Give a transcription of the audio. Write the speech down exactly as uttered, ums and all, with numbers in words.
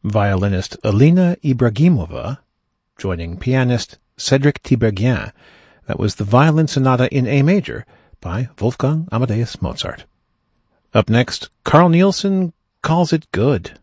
violinist Alina Ibragimova, joining pianist Cedric Tiberghien. That was the Violin Sonata in A major by Wolfgang Amadeus Mozart. Up next, Carl Nielsen calls it good.